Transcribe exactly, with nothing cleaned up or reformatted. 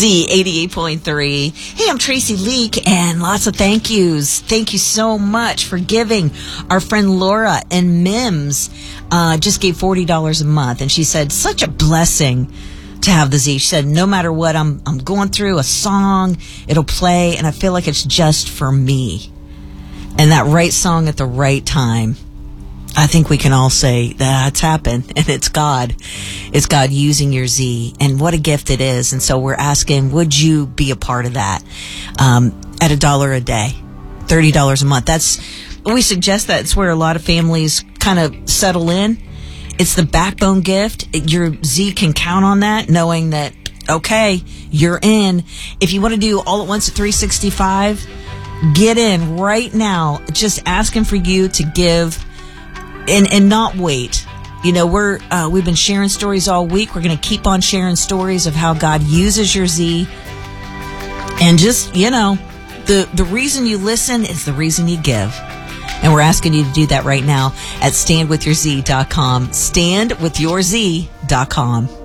Z eighty-eight point three. Hey, I'm Tracy Leak, and lots of thank yous. Thank you so much for giving. Our friend Laura in Mims uh, just gave forty dollars a month, and she said, such a blessing to have the Z. She said, no matter what I'm, I'm going through, a song, it'll play, and I feel like it's just for me. And that right song at the right time. I think we can all say that's happened, and it's God. It's God using your Z, and what a gift it is. And so we're asking, would you be a part of that um, at a dollar a day, thirty dollars a month? That's we suggest that. It's where a lot of families kind of settle in. It's the backbone gift. Your Z can count on that, knowing that, okay, you're in. If you want to do all at once at three sixty-five, get in right now. Just asking for you to give. And and not wait. You know, we're uh, we've been sharing stories all week. We're going to keep on sharing stories of how God uses your Z. And just, you know, the the reason you listen is the reason you give. And we're asking you to do that right now at stand with your z dot com. stand with your z dot com.